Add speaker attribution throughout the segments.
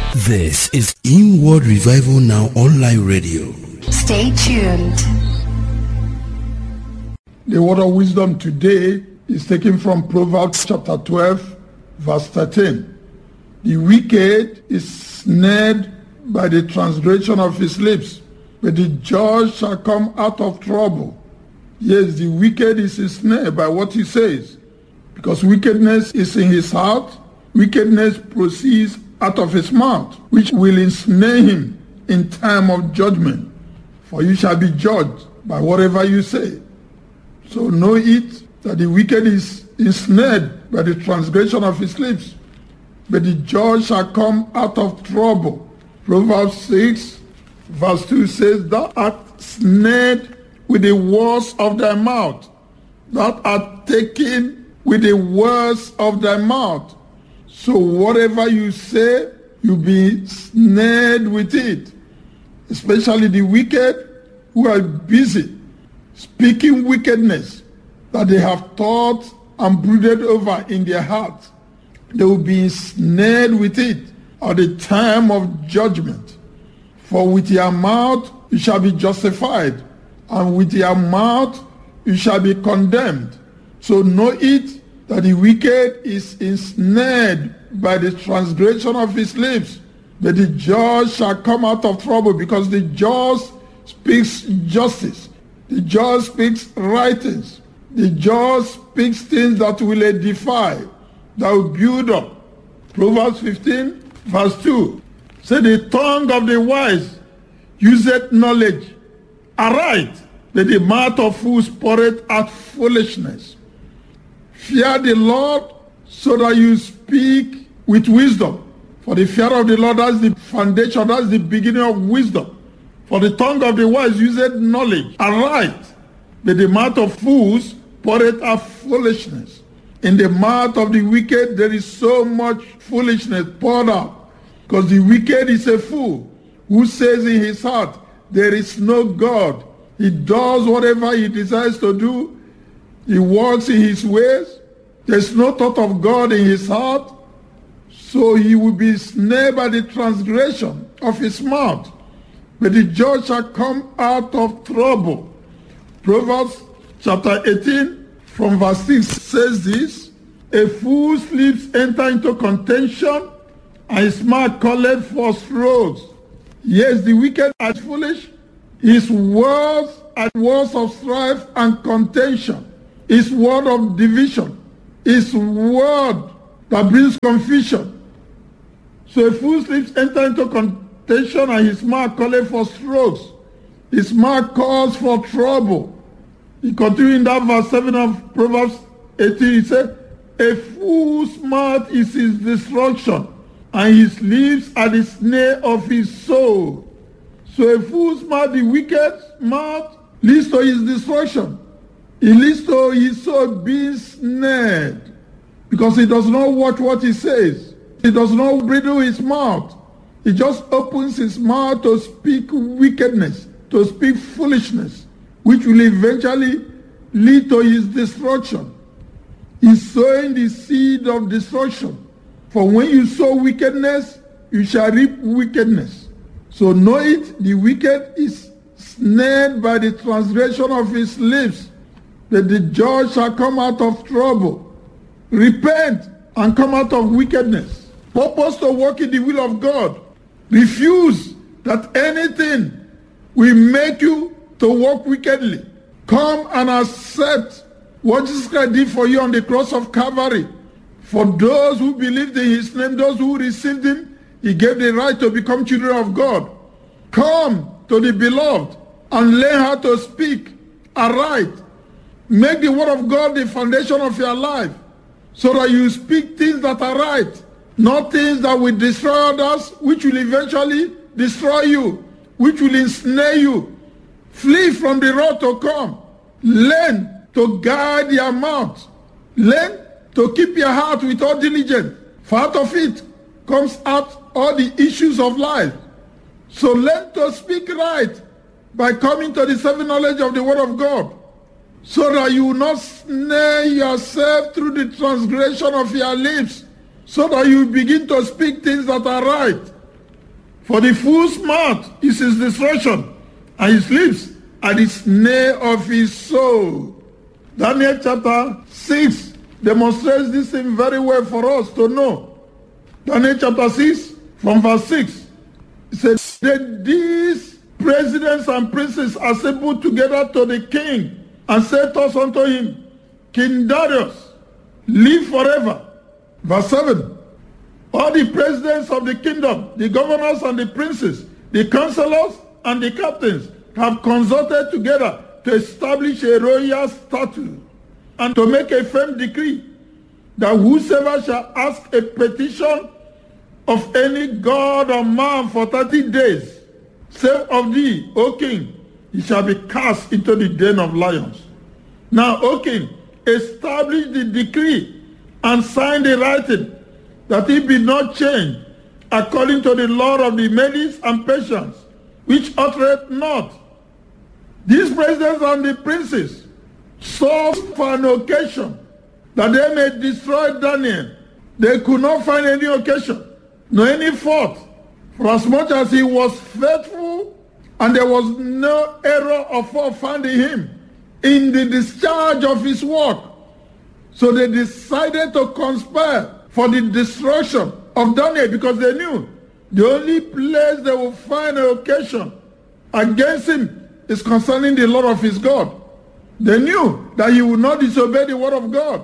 Speaker 1: This is Inward Revival Now Online Radio.
Speaker 2: Stay tuned.
Speaker 3: The word of wisdom today is taken from Proverbs chapter 12, verse 13. The wicked is snared by the transgression of his lips, but the just shall come out of trouble. Yes, the wicked is snared by what he says, because wickedness is in his heart. Wickedness proceeds out of his mouth, which will ensnare him in time of judgment. For you shall be judged by whatever you say. So know it, that the wicked is ensnared by the transgression of his lips, but the just shall come out of trouble. Proverbs 6, verse 2 says, Thou art snared with the words of thy mouth. Thou art taken with the words of thy mouth. So whatever you say, you'll be snared with it. Especially the wicked who are busy speaking wickedness that they have thought and brooded over in their hearts. They will be snared with it at the time of judgment. For with your mouth you shall be justified, and with your mouth you shall be condemned. So know it, that the wicked is ensnared by the transgression of his lips, but the just shall come out of trouble, because the just speaks justice. The just speaks righteousness. The just speaks things that will edify, that will build up. Proverbs 15, verse 2. Say, the tongue of the wise useth knowledge aright, but the mouth of fools poureth out foolishness. Fear the Lord, so that you speak with wisdom. For the fear of the Lord, that's the foundation, that's the beginning of wisdom. For the tongue of the wise useth knowledge aright, but the mouth of fools poureth out foolishness. In the mouth of the wicked there is so much foolishness poured out, because the wicked is a fool who says in his heart, there is no God. He does whatever he desires to do. He walks in his ways. There's no thought of God in his heart. So he will be snared by the transgression of his mouth. But the just shall come out of trouble. Proverbs chapter 18 from verse 6 says this, A fool's lips enter into contention, and his mouth calleth forth throats. Yes, the wicked are foolish. His words are words of strife and contention. His word of division. His word that brings confusion. So a fool's lips enter into contention, and his mouth calleth for strokes. His mouth calls for trouble. He continues in that verse 7 of Proverbs 18. He said, A fool's mouth is his destruction, and his lips are the snare of his soul. So a fool's mouth, the wicked mouth, leads to his destruction. It leads to his soul being snared, because he does not watch what he says. He does not bridle his mouth. He just opens his mouth to speak wickedness, to speak foolishness, which will eventually lead to his destruction. He's sowing the seed of destruction. For when you sow wickedness, you shall reap wickedness. So know it, the wicked is snared by the transgression of his lips, that the just shall come out of trouble. Repent and come out of wickedness. Purpose to walk in the will of God. Refuse that anything will make you to walk wickedly. Come and accept what Jesus Christ did for you on the cross of Calvary. For those who believed in his name, those who received him, he gave the right to become children of God. Come to the beloved and learn how to speak aright. Make the word of God the foundation of your life, so that you speak things that are right, not things that will destroy others, which will eventually destroy you, which will ensnare you. Flee from the road to come. Learn to guard your mouth. Learn to keep your heart with all diligence. For out of it comes out all the issues of life. So learn to speak right by coming to the saving knowledge of the word of God, so that you will not snare yourself through the transgression of your lips, so that you begin to speak things that are right, For the fool's mouth is his destruction, and his lips are the snare of his soul. Daniel chapter 6 demonstrates this thing very well for us to know. Daniel chapter 6 from verse 6. It says that these presidents and princes assembled together to the king and said thus unto him, King Darius, live forever. Verse 7. All the presidents of the kingdom, the governors and the princes, the counselors and the captains have consulted together to establish a royal statute and to make a firm decree that whosoever shall ask a petition of any god or man for 30 days, save of thee, O king, he shall be cast into the den of lions. Now, O king, establish the decree and sign the writing, that it be not changed, according to the law of the Medes and Persians, which uttereth not. These presidents and the princes sought for an occasion that they may destroy Daniel. They could not find any occasion, nor any fault, for as much as he was faithful, and there was no error or fault found in him in the discharge of his work. So they decided to conspire for the destruction of Daniel, because they knew the only place they will find an occasion against him is concerning the Lord of his God. They knew that he would not disobey the word of God.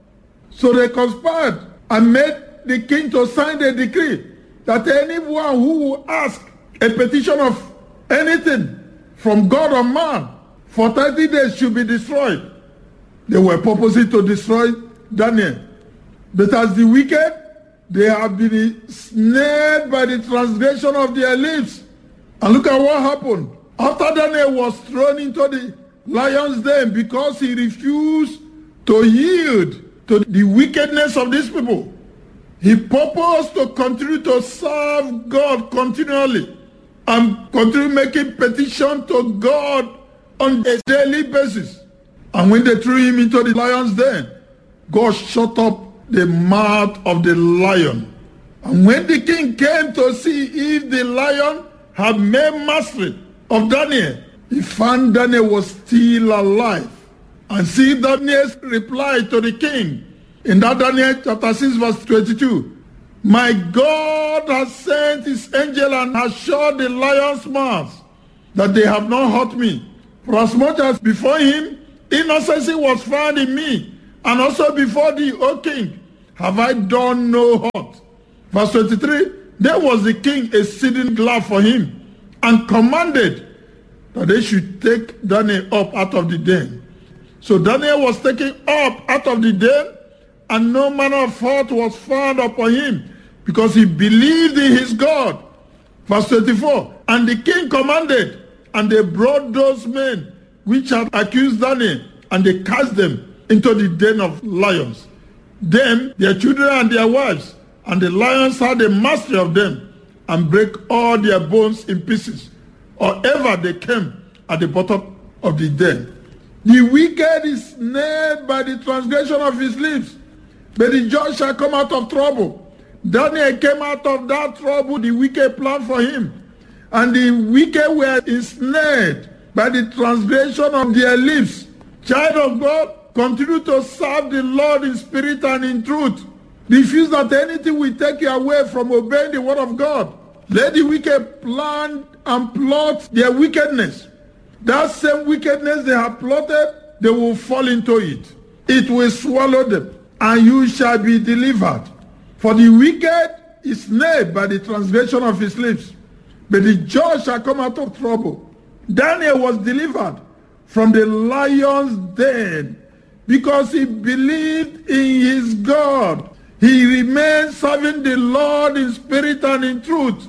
Speaker 3: So they conspired and made the king to sign the decree that anyone who will ask a petition of anything from God or man for 30 days should be destroyed. They were purposing to destroy Daniel. But as the wicked, they have been snared by the transgression of their lips. And look at what happened. After Daniel was thrown into the lion's den because he refused to yield to the wickedness of these people, he purposed to continue to serve God continually and continue making petition to God on a daily basis. And when they threw him into the lion's den, God shut up the mouth of the lion. And when the king came to see if the lion had made mastery of Daniel, he found Daniel was still alive. And see Daniel's reply to the king in that Daniel chapter 6 verse 22. My God has sent his angel and has shut the lion's mouth, that they have not hurt me. For as much as before him innocency was found in me, and also before thee, O king, have I done no hurt. Verse 23, there was the king exceeding glad for him, and commanded that they should take Daniel up out of the den. So Daniel was taken up out of the den, and no manner of fault was found upon him, because he believed in his God. Verse 24, and the king commanded, and they brought those men which had accused Daniel, and they cast them into the den of lions, them, their children, and their wives. And the lions had the mastery of them, and break all their bones in pieces, or ever they came at the bottom of the den. The wicked is snared by the transgression of his lips, but the just shall come out of trouble. Daniel came out of that trouble, the wicked planned for him, and the wicked were ensnared by the transgression of their lips. Child of God, continue to serve the Lord in spirit and in truth. Refuse that anything will take you away from obeying the word of God. Let the wicked plan and plot their wickedness. That same wickedness they have plotted, they will fall into it. It will swallow them, and you shall be delivered. For the wicked is snared by the transgression of his lips, but the just shall come out of trouble. Daniel was delivered from the lion's den because he believed in his God. He remained serving the Lord in spirit and in truth.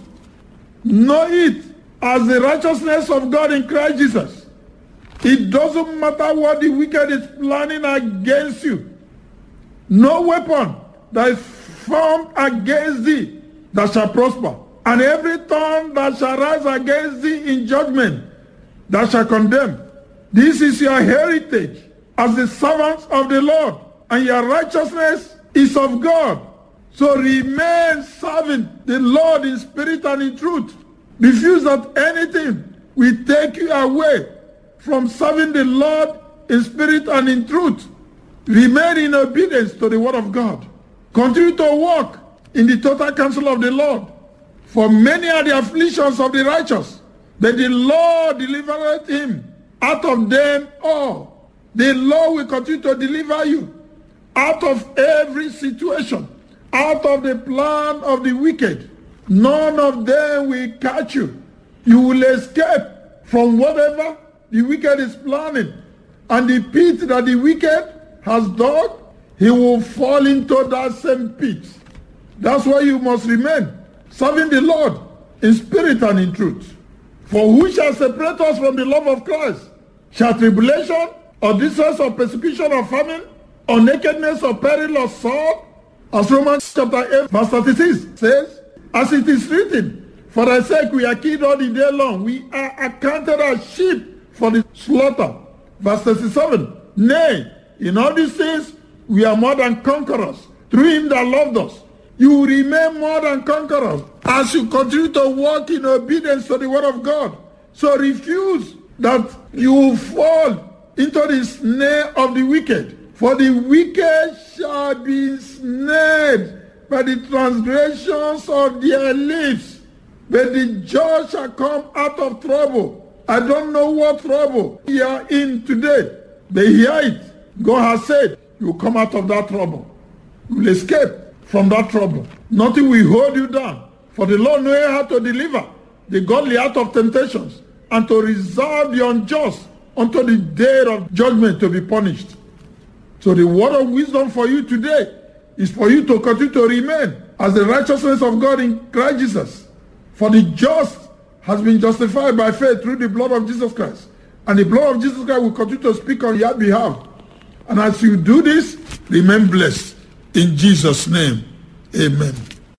Speaker 3: Know it as the righteousness of God in Christ Jesus. It doesn't matter what the wicked is planning against you. No weapon that is formed against thee that shall prosper, and every tongue that shall rise against thee in judgment that shall condemn. This is your heritage as the servants of the Lord, and your righteousness is of God. So remain serving the Lord in spirit and in truth. Refuse that anything will take you away from serving the Lord in spirit and in truth. Remain in obedience to the word of God. Continue to walk in the total counsel of the Lord. For many are the afflictions of the righteous, but the Lord delivereth him out of them all. The Lord will continue to deliver you out of every situation, out of the plan of the wicked. None of them will catch you. You will escape from whatever the wicked is planning. And the pit that the wicked has dug, he will fall into that same pit. That's why you must remain serving the Lord in spirit and in truth. For who shall separate us from the love of Christ? Shall tribulation, or distress, or persecution, or famine, or nakedness, or peril, or sword? As Romans chapter 8 verse 36 says, as it is written, for thy sake we are killed all the day long. We are accounted as sheep for the slaughter. Verse 37, nay, in all these things we are more than conquerors through him that loved us. You will remain more than conquerors as you continue to walk in obedience to the word of God. So refuse that you will fall into the snare of the wicked. For the wicked shall be snared by the transgressions of their lips, but the just shall come out of trouble. I don't know what trouble you are in today, but hear it. God has said you will come out of that trouble. You will escape from that trouble. Nothing will hold you down. For the Lord knows how to deliver the godly out of temptations and to reserve the unjust unto the day of judgment to be punished. So the word of wisdom for you today is for you to continue to remain as the righteousness of God in Christ Jesus. For the just has been justified by faith through the blood of Jesus Christ. And the blood of Jesus Christ will continue to speak on your behalf. And as you do this, remain blessed. In Jesus' name, amen.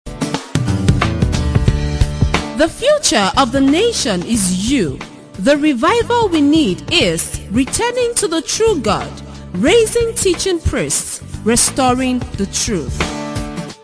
Speaker 2: The future of the nation is you. The revival we need is returning to the true God, raising teaching priests, restoring the truth.